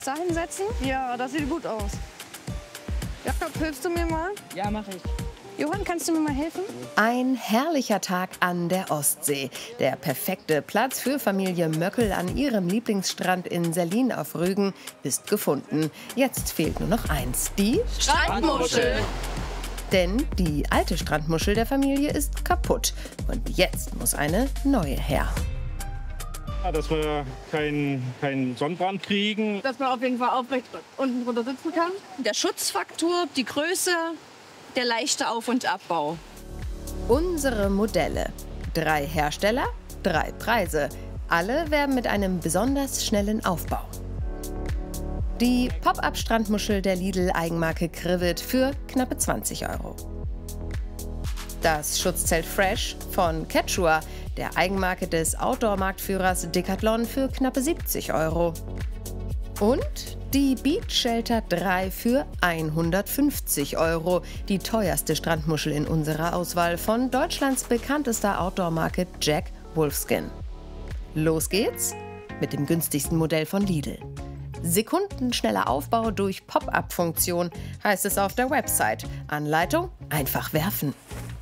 Da hinsetzen? Ja, das sieht gut aus. Jakob, hilfst du mir mal? Ja, mache ich. Johann, kannst du mir mal helfen? Ein herrlicher Tag an der Ostsee. Der perfekte Platz für Familie Möckel an ihrem Lieblingsstrand in Sellin auf Rügen ist gefunden. Jetzt fehlt nur noch eins, die Strandmuschel. Denn die alte Strandmuschel der Familie ist kaputt. Und jetzt muss eine neue her. Ja, dass wir keinen Sonnenbrand kriegen. Dass man auf jeden Fall aufrecht unten drunter sitzen kann. Der Schutzfaktor, die Größe, der leichte Auf- und Abbau. Unsere Modelle. 3 Hersteller, 3 Preise. Alle werben mit einem besonders schnellen Aufbau. Die Pop-up-Strandmuschel der Lidl-Eigenmarke Krivet für knappe 20 €. Das Schutzzelt Fresh von Quechua, der Eigenmarke des Outdoor-Marktführers Decathlon, für knappe 70 €. Und die Beach Shelter 3 für 150 €. Die teuerste Strandmuschel in unserer Auswahl von Deutschlands bekanntester Outdoor-Marke Jack Wolfskin. Los geht's mit dem günstigsten Modell von Lidl. Sekundenschneller Aufbau durch Pop-up-Funktion, heißt es auf der Website. Anleitung: einfach werfen.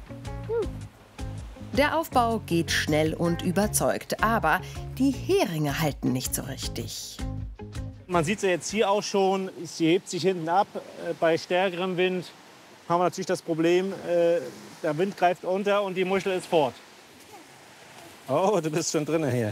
Der Aufbau geht schnell und überzeugt, aber die Heringe halten nicht so richtig. Man sieht sie jetzt hier auch schon, sie hebt sich hinten ab. Bei stärkerem Wind haben wir natürlich das Problem, der Wind greift unter und die Muschel ist fort. Oh, du bist schon drin hier.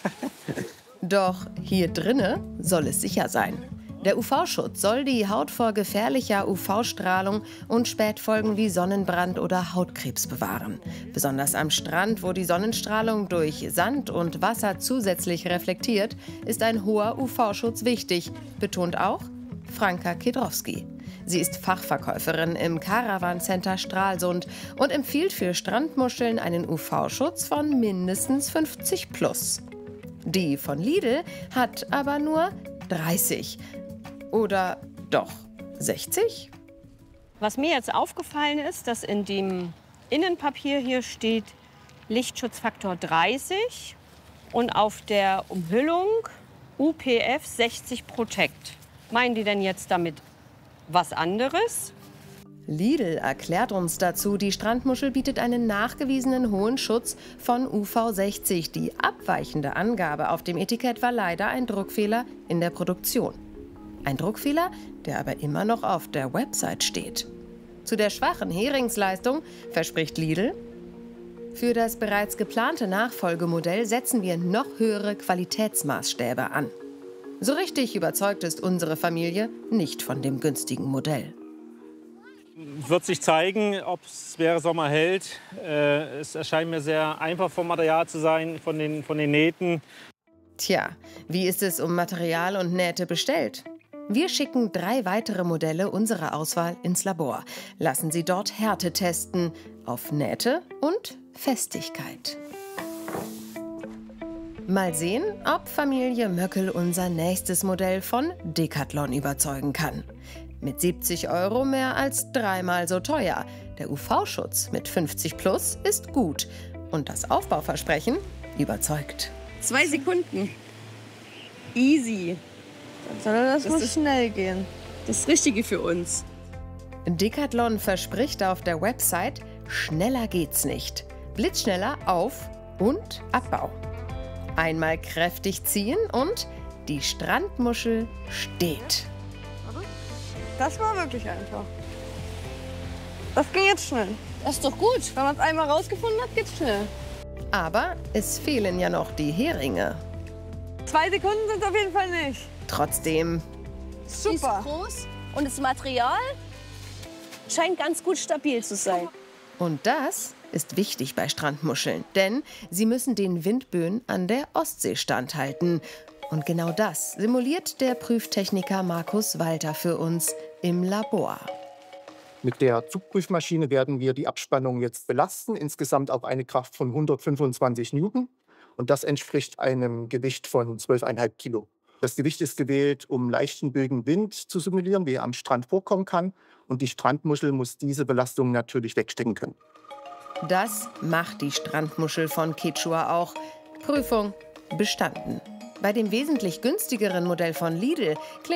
Doch hier drinne soll es sicher sein. Der UV-Schutz soll die Haut vor gefährlicher UV-Strahlung und Spätfolgen wie Sonnenbrand oder Hautkrebs bewahren. Besonders am Strand, wo die Sonnenstrahlung durch Sand und Wasser zusätzlich reflektiert, ist ein hoher UV-Schutz wichtig, betont auch Franka Kedrowski. Sie ist Fachverkäuferin im Caravan Center Stralsund und empfiehlt für Strandmuscheln einen UV-Schutz von mindestens 50+. Die von Lidl hat aber nur 30. Oder doch 60? Was mir jetzt aufgefallen ist, dass in dem Innenpapier hier steht Lichtschutzfaktor 30 und auf der Umhüllung UPF 60 Protect. Meinen die denn jetzt damit was anderes? Lidl erklärt uns dazu, die Strandmuschel bietet einen nachgewiesenen hohen Schutz von UV 60. Die abweichende Angabe auf dem Etikett war leider ein Druckfehler in der Produktion. Ein Druckfehler, der aber immer noch auf der Website steht. Zu der schwachen Heringsleistung verspricht Lidl: für das bereits geplante Nachfolgemodell setzen wir noch höhere Qualitätsmaßstäbe an. So richtig überzeugt ist unsere Familie nicht von dem günstigen Modell. Wird sich zeigen, ob es während Sommer hält. Es erscheint mir sehr einfach vom Material zu sein, von den Nähten. Tja, wie ist es um Material und Nähte bestellt? Wir schicken 3 weitere Modelle unserer Auswahl ins Labor, lassen sie dort Härte testen auf Nähte und Festigkeit. Mal sehen, ob Familie Möckel unser nächstes Modell von Decathlon überzeugen kann. Mit 70 € mehr als 3-mal so teuer. Der UV-Schutz mit 50+ ist gut. Und das Aufbauversprechen überzeugt. 2 Sekunden. Easy. Das muss schnell gehen. Das Richtige für uns. Decathlon verspricht auf der Website: schneller geht's nicht. Blitzschneller Auf- und Abbau. Einmal kräftig ziehen und die Strandmuschel steht. Das war wirklich einfach. Das ging jetzt schnell. Das ist doch gut. Wenn man es einmal rausgefunden hat, geht's schnell. Aber es fehlen ja noch die Heringe. 2 Sekunden sind es auf jeden Fall nicht. Trotzdem, Sie ist Super. groß und das Material scheint ganz gut stabil zu sein. und das ist wichtig bei Strandmuscheln, denn sie müssen den Windböen an der Ostsee standhalten. Und genau das simuliert der Prüftechniker Markus Walter für uns im Labor. Mit der Zugprüfmaschine werden wir die Abspannung jetzt belasten, insgesamt auf eine Kraft von 125 Newton. Und das entspricht einem Gewicht von 12,5 Kilo. Das Gewicht ist gewählt, um leichten Bögenwind zu simulieren, wie er am Strand vorkommen kann. Und die Strandmuschel muss diese Belastung natürlich wegstecken können. Das macht die Strandmuschel von Quechua auch. Prüfung bestanden. Bei dem wesentlich günstigeren Modell von Lidl klingt